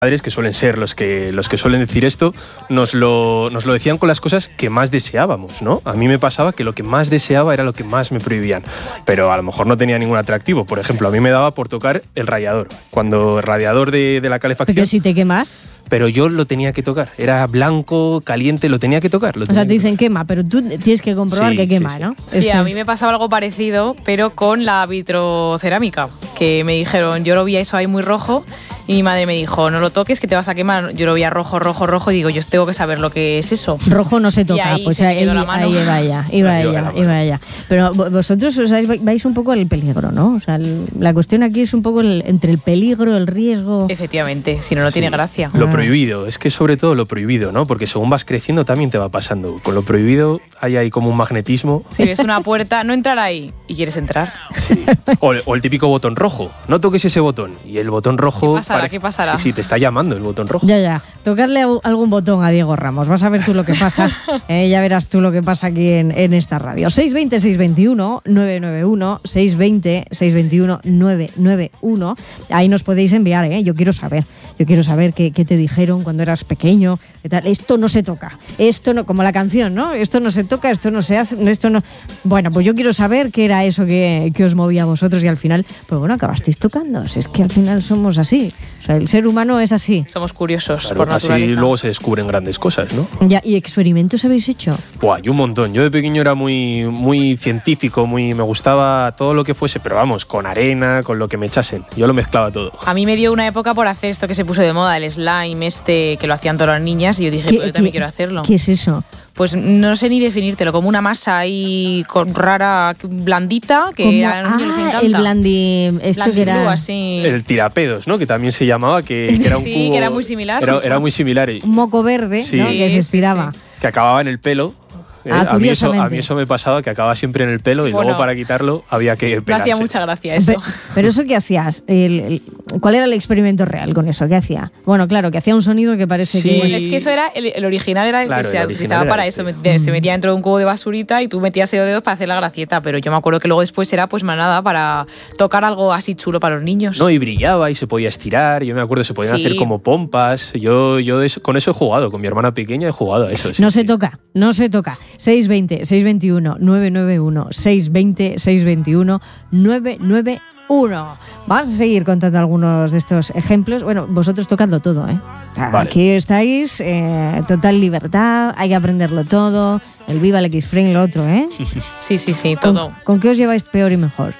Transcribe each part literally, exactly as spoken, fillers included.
padres, que suelen ser los que, los que suelen decir esto, nos lo, nos lo decían con las cosas que más deseábamos, ¿no? A mí me pasaba que lo que más deseaba era lo que más me prohibían, pero a lo mejor no tenía ningún atractivo. Por ejemplo, a mí me daba por tocar el radiador, cuando el radiador de, de la calefacción... Pero si te quemas... Pero yo lo tenía que tocar, era blanco, caliente, lo tenía que tocar. Lo o sea, te dicen tocar. quema, pero tú tienes que comprobar sí, que quema, sí, sí. ¿no? Sí, Esto a es... mí me pasaba algo parecido, pero con la vitrocerámica, que me dijeron, yo lo vi eso ahí muy rojo, y mi madre me dijo, no lo toques, que te vas a quemar. Yo lo veía rojo, rojo, rojo, y digo, yo tengo que saber lo que es eso. Rojo no se toca, ahí pues se me ahí, quedó la mano. ahí iba ella, iba ella, iba ella. Pero vosotros o sea, vais un poco al peligro, ¿no? O sea, la cuestión aquí es un poco el, entre el peligro, el riesgo... Efectivamente, si no, no Sí. tiene gracia. Lo Ah. prohibido, es que sobre todo lo prohibido, ¿no? Porque según vas creciendo también te va pasando. Con lo prohibido hay ahí como un magnetismo. Si ves una puerta, no entrar ahí, y quieres entrar. Sí. O, o el típico botón rojo. No toques ese botón. Y el botón rojo... ¿Qué pasará? pare- ¿Qué pasará? Sí, sí, te está llamando el botón rojo. Ya, ya. Tocarle a- algún botón a Diego Ramos. Vas a ver tú lo que pasa. eh, ya verás tú lo que pasa aquí en, en esta radio. seis veinte, seis veintiuno, nueve nueve uno, seis veinte, seis veintiuno, nueve nueve uno. Ahí nos podéis enviar, ¿eh? Yo quiero saber. Yo quiero saber qué, qué te dijeron cuando eras pequeño. Qué tal. Esto no se toca. Esto no, como la canción, ¿no? Esto no se toca, esto no se hace, esto no... Bueno, pues yo quiero saber qué era eso que, que os movía a vosotros y al final, pues bueno, acabasteis tocando. Si es que al final somos así. O sea, el ser humano es así. Somos curiosos Claro, por así naturaleza. luego se descubren grandes cosas, ¿no? Ya, ¿y experimentos habéis hecho? Buah, y un montón. Yo de pequeño era muy, muy científico, muy, me gustaba todo lo que fuese, pero vamos, con arena, con lo que me echasen. Yo lo mezclaba todo. A mí me dio una época por hacer esto que se puso de moda, el slime este, que lo hacían todas las niñas, y yo dije, ¿Qué- pues yo también qué- quiero hacerlo. ¿Qué es eso? Pues no sé ni definírtelo, como una masa ahí con- rara, blandita, que Como- a los niños les ah, encanta. el blandi... Esto Blandi que era glue, así. El tirapedos, ¿no? Que también se llamaba, que, que era un Sí, cubo... que era muy similar, Era, sí, era sí. muy similar. y- un moco verde, Sí. ¿no? Que se Sí, sí, estiraba. sí. Que acababa en el pelo. ¿eh? Ah, a, mí eso, curiosamente. a mí eso me pasaba, que acababa siempre en el pelo y Bueno, luego para quitarlo había que Me pegarse. hacía mucha gracia eso. Pe- Pero eso ¿qué hacías? El- el- ¿Cuál era el experimento real con eso? ¿Qué hacía? Bueno, claro, que hacía un sonido que parece Sí. que... Bueno, es que eso era, el, el original era el Claro, que se el original utilizaba era para este. eso. Me- Se metía dentro de un cubo de basurita y tú metías los dedos para hacer la gracieta, pero yo me acuerdo que luego después era pues más nada para tocar algo así chulo para los niños. No, y brillaba y se podía estirar. Yo me acuerdo, se podían Sí. hacer como pompas. Yo, yo de eso- con eso he jugado, con mi hermana pequeña he jugado a eso. sí, No se sí. toca, no se toca. seis veinte, seis veintiuno, nueve nueve uno, seis veinte, seis veintiuno, nueve nueve uno. Vamos a seguir contando algunos de estos ejemplos. Bueno, vosotros tocando todo, ¿eh? O sea, Vale. aquí estáis, eh, total libertad, hay que aprenderlo todo. El viva el X-Frame, lo otro, ¿eh? Sí, sí, sí, ¿Con, todo. ¿Con qué os lleváis peor y mejor?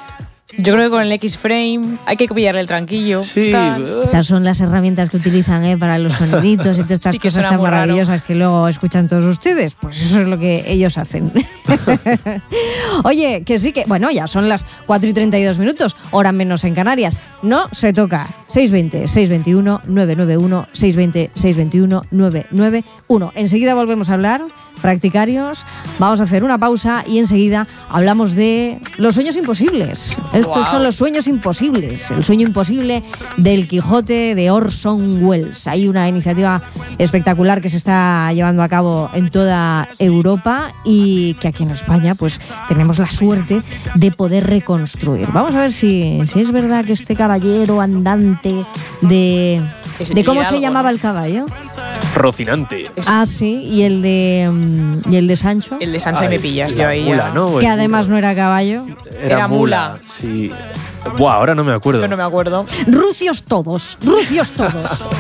Yo creo que con el X-Frame hay que pillarle el tranquillo. Sí, tal. eh, Estas son las herramientas que utilizan ¿eh? para los soniditos y todas estas Sí, que cosas suena tan muy raro. maravillosas que luego escuchan todos ustedes. Pues eso es lo que ellos hacen. Oye, que sí que... Bueno, ya son las cuatro y treinta y dos minutos, hora menos en Canarias. No se toca. seis veinte, seis veintiuno, nueve nueve uno, seis veinte, seis veintiuno, nueve nueve uno. Enseguida volvemos a hablar, practicarios. Vamos a hacer una pausa y enseguida hablamos de los sueños imposibles. Estos Guau. son los sueños imposibles. El sueño imposible del Quijote de Orson Welles. Hay una iniciativa espectacular que se está llevando a cabo en toda Europa y que aquí en España pues tenemos la suerte de poder reconstruir. Vamos a ver si, si es verdad que este caballero andante de... Ese ¿De cómo tiene se algo, llamaba ¿no? el caballo? Rocinante. Ah, sí, y el de, mm, y el de Sancho, El de Sancho y Ay, me pillas, la yo ahí mula, ya. ¿no? O que el además burro. no era caballo. Era, Era mula. mula. Sí. Buah, ahora no me acuerdo. Yo no me acuerdo. Rucios todos, rucios todos.